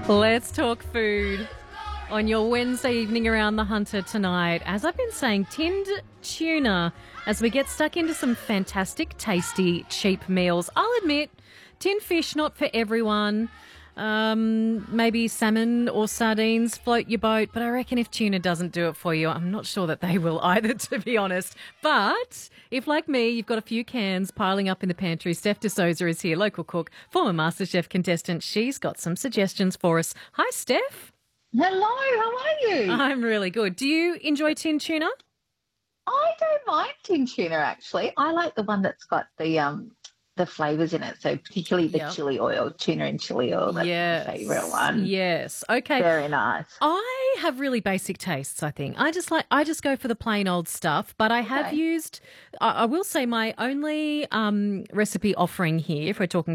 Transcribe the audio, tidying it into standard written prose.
Let's talk food on your Wednesday evening around the Hunter tonight. As I've been saying, tinned tuna as we get stuck into some fantastic, tasty, cheap meals. I'll admit, tinned fish, not for everyone. Maybe salmon or sardines float your boat, but I reckon if tuna doesn't do it for you, I'm not sure that they will either, to be honest. But if, like me, you've got a few cans piling up in the pantry, Steph de Souza is here, local cook, former MasterChef contestant. She's got some suggestions for us. Hi, Steph. Hello, how are you? I'm really good. Do you enjoy tinned tuna? I don't mind tin tuna actually. I like the one that's got the flavours in it. So particularly the Yep. chili oil, tuna and chili oil. That's Yes. my favourite one. Yes. Okay. Very nice. I have really basic tastes, I think. I just go for the plain old stuff, but I have Okay. used, I will say my only recipe offering here, if we're talking